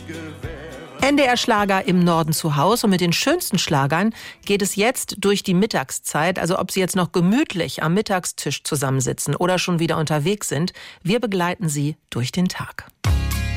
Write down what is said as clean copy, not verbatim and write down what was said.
NDR Schlager im Norden zu Haus und mit den schönsten Schlagern geht es jetzt durch die Mittagszeit. Also ob Sie jetzt noch gemütlich am Mittagstisch zusammensitzen oder schon wieder unterwegs sind, wir begleiten Sie durch den Tag.